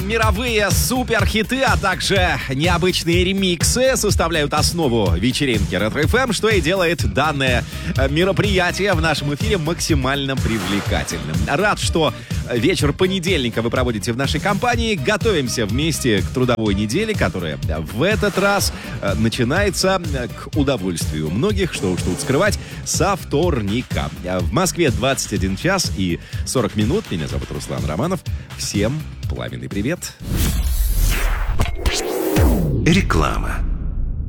Мировые суперхиты, а также необычные ремиксы составляют основу вечеринки Ретро-ФМ, что и делает данное мероприятие в нашем эфире максимально привлекательным. Рад, что вечер понедельника вы проводите в нашей компании. Готовимся вместе к трудовой неделе, которая в этот раз начинается к удовольствию многих, что уж тут скрывать, со вторника. В Москве 21 час и 40 минут. Меня зовут Руслан Романов. Всем пламенный привет. Реклама.